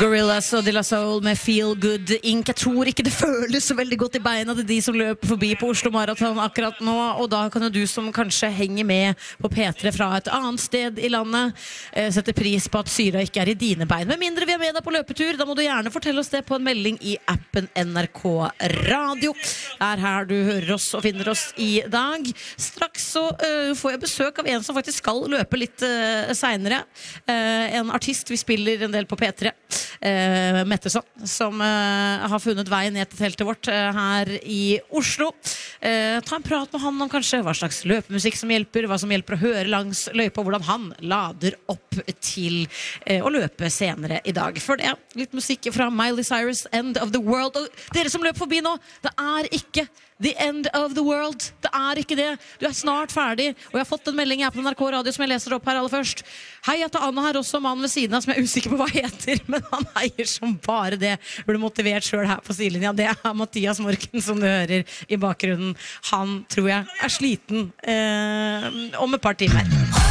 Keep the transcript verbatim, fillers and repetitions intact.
Gorillaz og De La Soul med Feel Good Inc. Jeg tror ikke det føles så veldig godt i beina til de som løper forbi på Oslo Marathon akkurat nå, og da kan jo du som kanskje henger med på P tre fra et annet sted i landet sette pris på at syra ikke er i dine bein. Med mindre vi er med deg på løpetur, da må du gjerne fortelle oss det på en melding i appen N R K Radio. Det er her du hører oss og finner oss i dag. Straks så uh, får jeg besøk av en som faktisk skal løpe litt uh, senere. Uh, en artist vi spiller en del på P tre. Uh, Metteson, som uh, har funnet veien ned til teltet vårt uh, her i Oslo. Uh, ta en prat med han om kanskje hva slags løpemusikk som hjelper, hva som hjelper å høre langs løypa, hvordan han lader opp til uh, å løpe senere i dag. For det, litt musikk fra Miley Cyrus, End of the World. Og dere som løper forbi nå, det er ikke The End of the World. Det er ikke det. Du er snart ferdig. Og jeg har fått en melding her på N R K Radio som jeg leser opp her aller først. Hei, jeg heter Anna her også, mannen ved siden av som jeg er usikker på hva heter, men han eier som bare det. Ble motivert selv her på sidelinja. Det er Mathias Morken som du hører i bakgrunnen. Han tror jeg er sliten eh, om et par timer.